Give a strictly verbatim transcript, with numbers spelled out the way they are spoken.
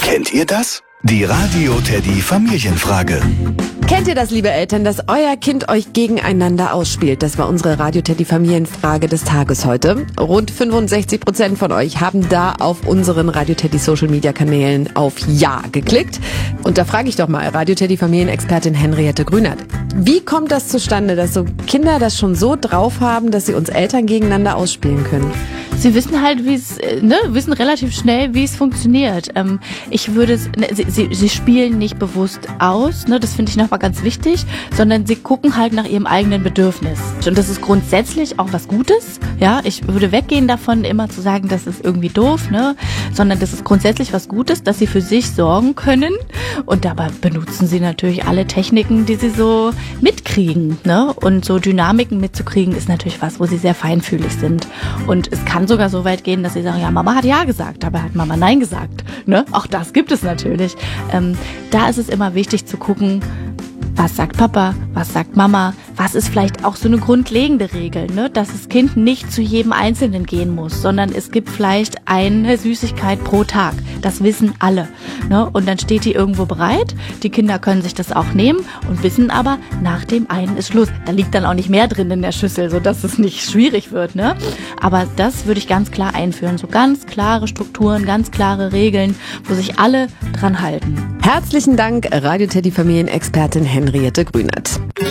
Kennt ihr das? Die Radio Teddy Familienfrage. Kennt ihr das, liebe Eltern, dass euer Kind euch gegeneinander ausspielt? Das war unsere Radio Teddy Familienfrage des Tages heute. Rund fünfundsechzig Prozent von euch haben da auf unseren Radio Teddy Social Media Kanälen auf Ja geklickt. Und da frage ich doch mal Radio Teddy Familienexpertin Henriette Grünert. Wie kommt das zustande, dass so Kinder das schon so drauf haben, dass sie uns Eltern gegeneinander ausspielen können? Sie wissen halt, wie es, ne, wissen relativ schnell, wie es funktioniert. Ähm, ich würde, ne, sie, sie, sie spielen nicht bewusst aus, ne, das finde ich nochmal ganz wichtig, sondern sie gucken halt nach ihrem eigenen Bedürfnis. Und das ist grundsätzlich auch was Gutes, ja. Ich würde weggehen davon, immer zu sagen, das ist irgendwie doof, ne, sondern das ist grundsätzlich was Gutes, dass sie für sich sorgen können. Und dabei benutzen sie natürlich alle Techniken, die sie so mitkriegen, ne. Und so Dynamiken mitzukriegen ist natürlich was, wo sie sehr feinfühlig sind. Und es kann sogar so weit gehen, dass sie sagen, ja, Mama hat Ja gesagt, dabei hat Mama Nein gesagt. Ne? Auch das gibt es natürlich. Ähm, da ist es immer wichtig zu gucken, was sagt Papa, was sagt Mama, was ist vielleicht auch so eine grundlegende Regel, ne? Dass das Kind nicht zu jedem Einzelnen gehen muss, sondern es gibt vielleicht eine Süßigkeit pro Tag. Das wissen alle. Ne? Und dann steht die irgendwo bereit. Die Kinder können sich das auch nehmen und wissen aber, nach dem einen ist Schluss. Da liegt dann auch nicht mehr drin in der Schüssel, sodass es nicht schwierig wird. Ne? Aber das würde ich ganz klar einführen. So ganz klare Strukturen, ganz klare Regeln, wo sich alle dran halten. Herzlichen Dank, Radio Teddy Familienexpertin Henriette Grünert.